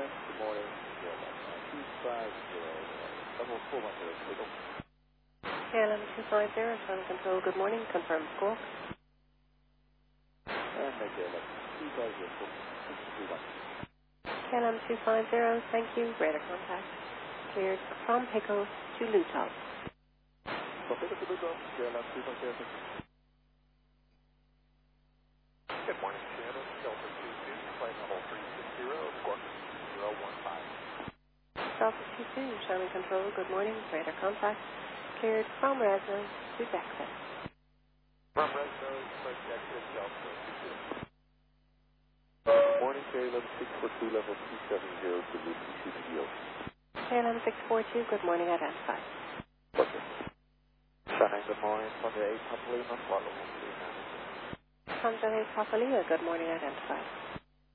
good morning. Level 410, signal. KLM 250, Channel Control, good morning. Confirm squawk. And make it 250, 621. KLM 250, thank you. Radar contact. Cleared from Pico to Luton. From Pico to Luton, KLM 250. Good morning, Shannon. Delta 22, flight level 360, squawk 015. Delta 22, Channel Control, good morning. Radar contact. Cleared from Resno to Dexter. From Resno, flight exit Delta 22. Good morning, KLM 642, level 270 to Luton, CCDO. KLM 642, good morning, identified. Okay. Shannon, good morning. Sunday 8, Papalima, follow. Sunday Papalima, good morning, identified.